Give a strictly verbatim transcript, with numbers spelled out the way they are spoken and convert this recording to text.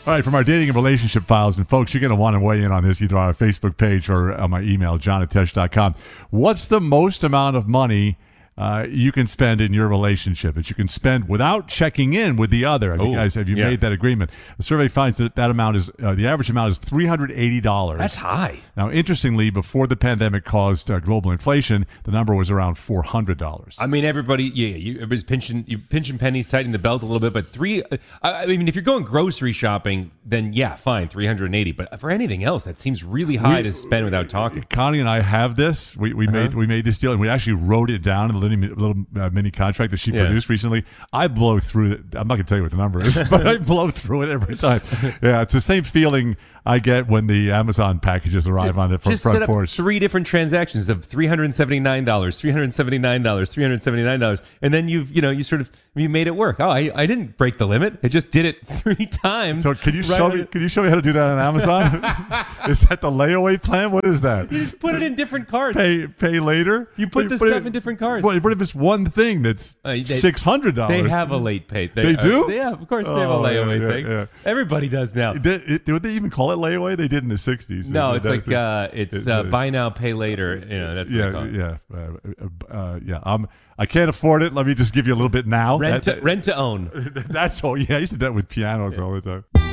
All right, from our dating and relationship files, and folks, you're going to want to weigh in on this either on our Facebook page or on my email, john at tesh dot com. What's the most amount of money uh, you can spend in your relationship that you can spend without checking in with the other? Have you Ooh, guys have you yeah. made that agreement? The survey finds that that amount is uh, the average amount is three hundred eighty dollars. That's high. Now, interestingly, before the pandemic caused uh, global inflation, the number was around four hundred dollars. I mean, everybody, yeah, you, everybody's pinching, you pinching pennies, tightening the belt a little bit, but three. Uh, I, I mean, if you're going grocery shopping, then yeah, fine, three hundred eighty. But for anything else, that seems really high We- to spend without talking. Connie and I have this. We we Uh-huh. made we made this deal, and we actually wrote it down in a little, little uh, mini contract that she Yeah. produced recently. I blow through it. I'm not going to tell you what the number is, but I blow through it every time. Yeah, it's the same feeling I get when the Amazon packages arrive on the front, Just set front up porch. three different transactions of three hundred seventy-nine dollars, three hundred seventy-nine dollars, three hundred seventy-nine dollars, and then you've you know you sort of you made it work. Oh, I, I didn't break the limit. I just did it three times. So can you right show on me? the- Can you show me how to do that on Amazon? Is that the layaway plan? What is that? You just put it in different cards. Pay pay later. You put the But stuff it- in different cards. What, what if it's one thing that's Uh, they- six hundred dollars? They have a late pay. They do? uh, yeah, of course they have a Oh, yeah, layaway yeah, thing. yeah. Everybody does now. Did, it, did they even call it layaway? They did in the sixties. No, it's That's like it. uh, it's, It's, uh, uh, buy now, pay later. You know, that's what they call yeah, it. yeah, uh, uh, uh, yeah. Um, I can't afford it. Let me just give you a little bit now. Rent That- to, rent to own. that's all. Yeah, I used to do that with pianos all the time.